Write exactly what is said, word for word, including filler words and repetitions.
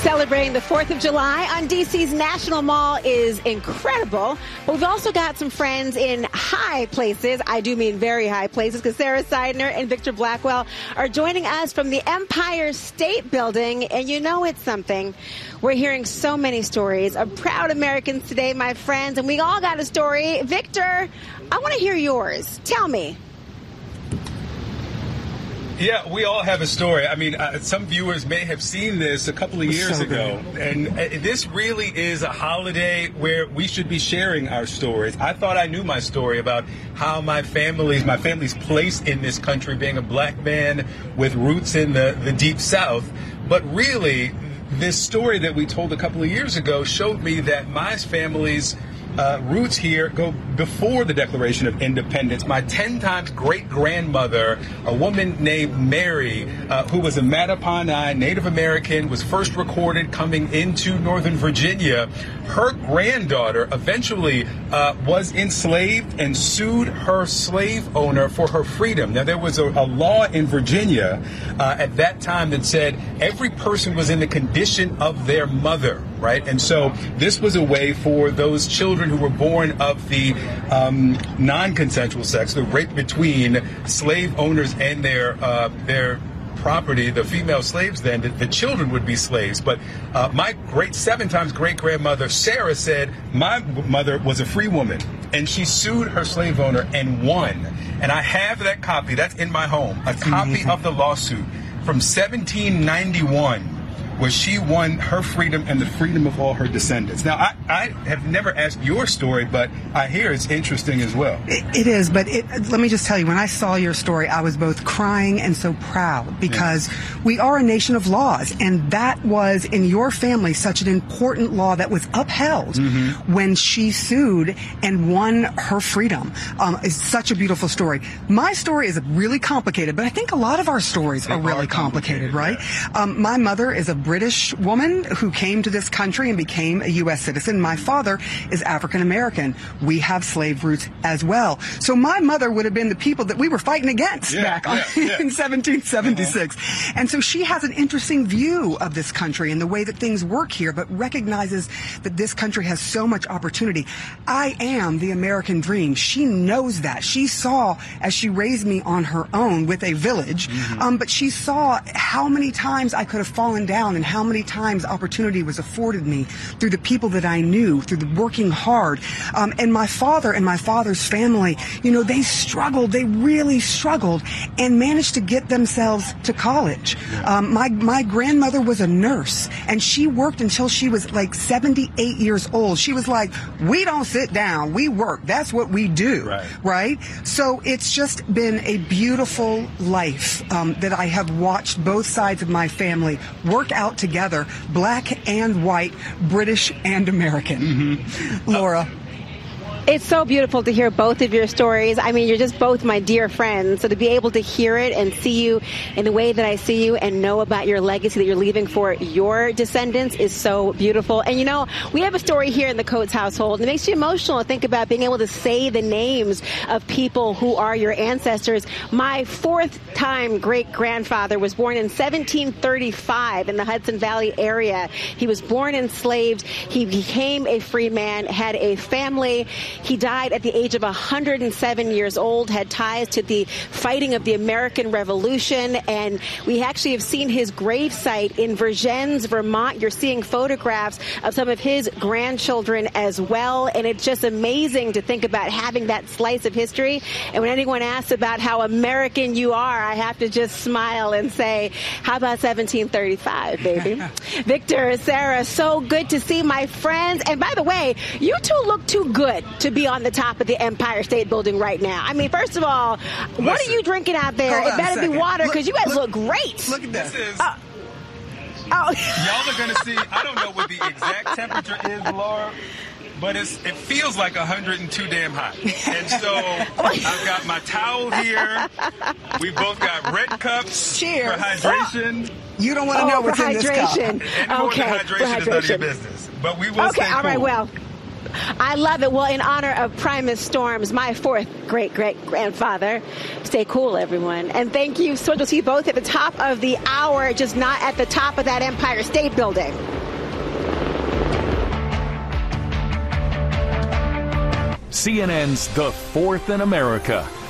Celebrating the fourth of July on D C's National Mall is incredible. But we've also got some friends in high places. I do mean very high places, because Sarah Seidner and Victor Blackwell are joining us from the Empire State Building. And you know it's something. We're hearing so many stories of proud Americans today, my friends. And we all got a story. Victor, I want to hear yours. Tell me. Yeah, we all have a story. I mean, uh, some viewers may have seen this a couple of years so ago. And uh, this really is a holiday where we should be sharing our stories. I thought I knew my story about how my family's, my family's place in this country, being a black man with roots in the, the Deep South. But really, this story that we told a couple of years ago showed me that my family's Uh, roots here go before the Declaration of Independence. My ten times great-grandmother, a woman named Mary, uh, who was a Mattaponi Native American, was first recorded coming into Northern Virginia. Her granddaughter eventually uh, was enslaved and sued her slave owner for her freedom. Now, there was a, a law in Virginia uh, at that time that said every person was in the condition of their mother, right? And so this was a way for those children who were born of the um, non-consensual sex, the rape between slave owners and their uh, their property, the female slaves then, the, the children would be slaves. But uh, my great seven times great-grandmother, Sarah, said my mother was a free woman, and she sued her slave owner and won. And I have that copy. That's in my home, a copy of the lawsuit from seventeen ninety-one. Where she won her freedom and the freedom of all her descendants. Now, I, I have never asked your story, but I hear it's interesting as well. It, it is, but it, let me just tell you, when I saw your story, I was both crying and so proud, because yeah. we are a nation of laws, and that was, in your family, such an important law that was upheld mm-hmm. when she sued and won her freedom. Um, it's such a beautiful story. My story is really complicated, but I think a lot of our stories they are really are complicated, complicated, right? Yeah. Um, my mother is a British woman who came to this country and became a U S citizen. My father is African American. We have slave roots as well. So my mother would have been the people that we were fighting against yeah, back yeah, yeah. in seventeen seventy-six. Uh-huh. And so she has an interesting view of this country and the way that things work here, but recognizes that this country has so much opportunity. I am the American dream. She knows that. She saw, as she raised me on her own with a village, mm-hmm. um, but she saw how many times I could have fallen down and how many times opportunity was afforded me through the people that I knew, through the working hard. Um, and my father and my father's family, you know, they struggled. They really struggled and managed to get themselves to college. Um, my, my grandmother was a nurse, and she worked until she was like seventy-eight years old. She was like, we don't sit down. We work. That's what we do. Right. Right? So it's just been a beautiful life um, that I have watched both sides of my family work out together, black and white, British and American. Mm-hmm. Laura. It's so beautiful to hear both of your stories. I mean, you're just both my dear friends. So to be able to hear it and see you in the way that I see you and know about your legacy that you're leaving for your descendants is so beautiful. And, you know, we have a story here in the Coates household. It makes you emotional to think about being able to say the names of people who are your ancestors. My fourth-time great-grandfather was born in seventeen thirty-five in the Hudson Valley area. He was born enslaved. He became a free man, had a family. He died at the age of one hundred seven years old, had ties to the fighting of the American Revolution, and we actually have seen his gravesite in Vergennes, Vermont. You're seeing photographs of some of his grandchildren as well, and it's just amazing to think about having that slice of history. And when anyone asks about how American you are, I have to just smile and say, how about seventeen thirty-five, baby? Victor, Sarah, so good to see my friends. And by the way, you two look too good to be on the top of the Empire State Building right now. I mean, first of all, Listen, what are you drinking out there? It better be water, because you guys look, look great. Look at this. This is, uh, oh. Y'all are going to see, I don't know what the exact temperature is, Laura, but it's, it feels like one hundred two damn hot. And so I've got my towel here. We've both got red cups. Cheers. For hydration. You don't want to oh, know what's for in hydration. this cup. And okay. hydration, for hydration is none of your business. But we will okay, stay all cool. right, well. I love it. Well, in honor of Primus Storms, my fourth great-great-grandfather, stay cool, everyone. And thank you so much. We'll see you both at the top of the hour, just not at the top of that Empire State Building. C N N's The Fourth in America.